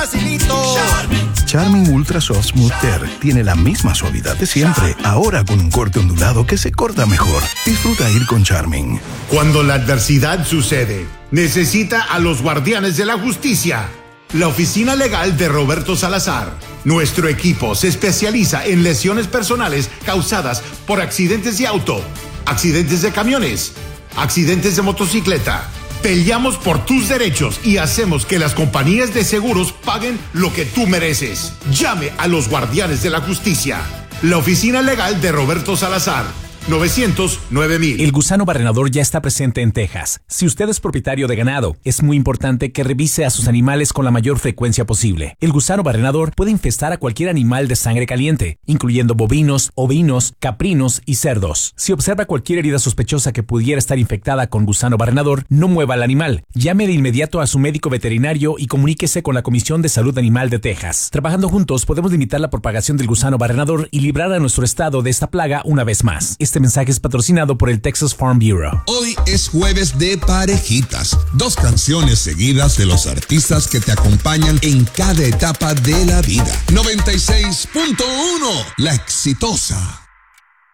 Charmin Ultra Soft Smooth Tear tiene la misma suavidad de siempre, ahora con un corte ondulado que se corta mejor. Disfruta ir con Charmin. Cuando la adversidad sucede, necesita a los guardianes de la justicia. La oficina legal de Roberto Salazar. Nuestro equipo se especializa en lesiones personales causadas por accidentes de auto, accidentes de camiones, accidentes de motocicleta. Peleamos por tus derechos y hacemos que las compañías de seguros paguen lo que tú mereces. Llame a los guardianes de la justicia. La oficina legal de Roberto Salazar. 900-9000. El gusano barrenador ya está presente en Texas. Si usted es propietario de ganado, es muy importante que revise a sus animales con la mayor frecuencia posible. El gusano barrenador puede infestar a cualquier animal de sangre caliente, incluyendo bovinos, ovinos, caprinos y cerdos. Si observa cualquier herida sospechosa que pudiera estar infectada con gusano barrenador, no mueva al animal. Llame de inmediato a su médico veterinario y comuníquese con la Comisión de Salud Animal de Texas. Trabajando juntos podemos limitar la propagación del gusano barrenador y librar a nuestro estado de esta plaga una vez más. Este mensaje es patrocinado por el Texas Farm Bureau. Hoy es jueves de parejitas. 2 canciones seguidas de los artistas que te acompañan en cada etapa de la vida. 96.1, La Exitosa.